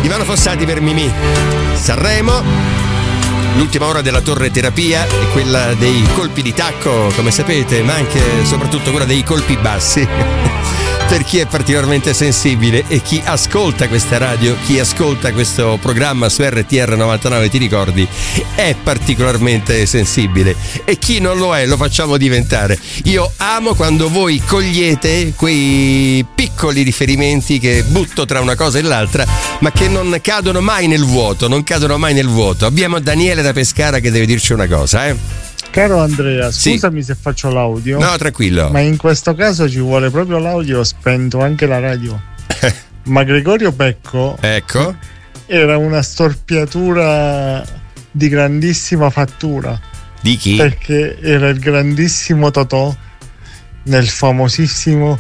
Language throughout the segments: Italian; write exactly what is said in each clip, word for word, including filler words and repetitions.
Ivano Fossati per Mimì. Sanremo, l'ultima ora della torre terapia è quella dei colpi di tacco, come sapete, ma anche e soprattutto quella dei colpi bassi. Per chi è particolarmente sensibile e chi ascolta questa radio, chi ascolta questo programma su R T R novantanove, ti ricordi, è particolarmente sensibile, e chi non lo è lo facciamo diventare. Io amo quando voi cogliete quei piccoli riferimenti che butto tra una cosa e l'altra, ma che non cadono mai nel vuoto, non cadono mai nel vuoto. Abbiamo Daniele da Pescara che deve dirci una cosa, eh? Caro Andrea, scusami sì. se faccio l'audio. No, tranquillo. Ma in questo caso ci vuole proprio l'audio, ho spento anche la radio. Ma Gregorio Pecco, ecco, era una storpiatura di grandissima fattura. Di chi? Perché era il grandissimo Totò nel famosissimo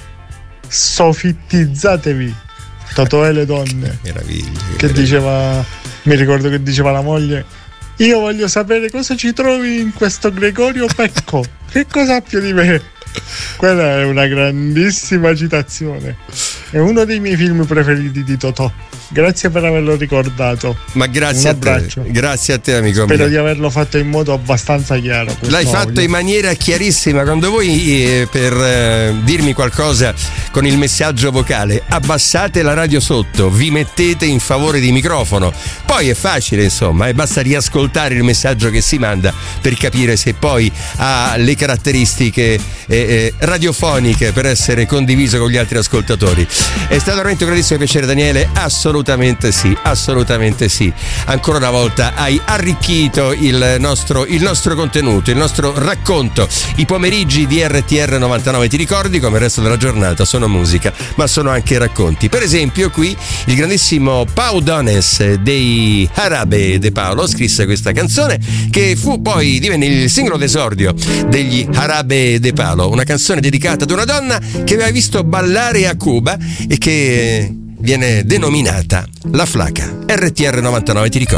Sofittizzatevi, Totò e le donne. Meraviglia. Che, che diceva, mi ricordo che diceva la moglie: io voglio sapere cosa ci trovi in questo Gregorio Pecco. Che cosa ha più di me? Quella è una grandissima citazione. È uno dei miei film preferiti di Totò. Grazie per averlo ricordato. Ma grazie Un a te. Grazie a te, amico Spero mio. di averlo fatto in modo abbastanza chiaro. L'hai fatto audio. in maniera chiarissima. Quando voi eh, per eh, dirmi qualcosa con il messaggio vocale abbassate la radio sotto, vi mettete in favore di microfono, poi è facile, insomma, e basta riascoltare il messaggio che si manda per capire se poi ha le caratteristiche eh, eh, radiofoniche per essere condiviso con gli altri ascoltatori. È stato veramente un grandissimo piacere, Daniele. Assolutamente sì, assolutamente sì. Ancora una volta hai arricchito il nostro, il nostro contenuto, il nostro racconto. I pomeriggi di R T R novantanove, ti ricordi, come il resto della giornata, sono musica, ma sono anche racconti. Per esempio, qui il grandissimo Pau Donés dei Jarabe de Palo scrisse questa canzone che fu poi divenne il singolo d'esordio degli Jarabe de Palo, una canzone dedicata ad una donna che aveva visto ballare a Cuba e che viene denominata La Flaca. R T R novantanove, ti ricordi?